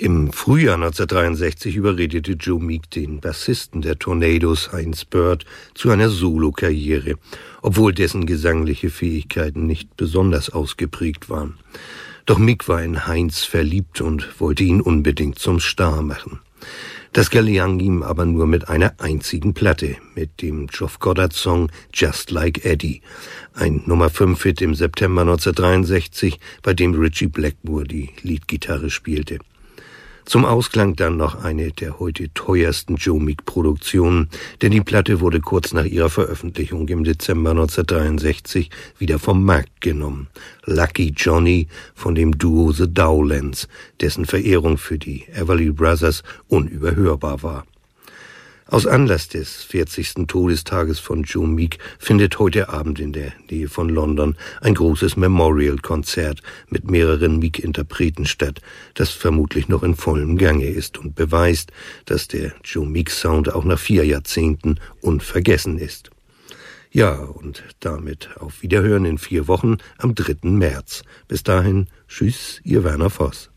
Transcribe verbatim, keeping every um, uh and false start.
Im Frühjahr neunzehnhundertdreiundsechzig überredete Joe Meek den Bassisten der Tornadoes, Heinz Byrd, zu einer Solokarriere, obwohl dessen gesangliche Fähigkeiten nicht besonders ausgeprägt waren. Doch Meek war in Heinz verliebt und wollte ihn unbedingt zum Star machen. Das gelang ihm aber nur mit einer einzigen Platte, mit dem Geoff Goddard-Song Just Like Eddie, ein Nummer fünf Hit im September neunzehnhundertdreiundsechzig, bei dem Ritchie Blackmore die Leadgitarre spielte. Zum Ausklang dann noch eine der heute teuersten Joe Meek-Produktionen, denn die Platte wurde kurz nach ihrer Veröffentlichung im Dezember neunzehnhundertdreiundsechzig wieder vom Markt genommen. Lucky Johnny von dem Duo The Dowlands, dessen Verehrung für die Everly Brothers unüberhörbar war. Aus Anlass des vierzigsten Todestages von Joe Meek findet heute Abend in der Nähe von London ein großes Memorial-Konzert mit mehreren Meek-Interpreten statt, das vermutlich noch in vollem Gange ist und beweist, dass der Joe Meek-Sound auch nach vier Jahrzehnten unvergessen ist. Ja, und damit auf Wiederhören in vier Wochen am dritten März. Bis dahin, tschüss, Ihr Werner Voss.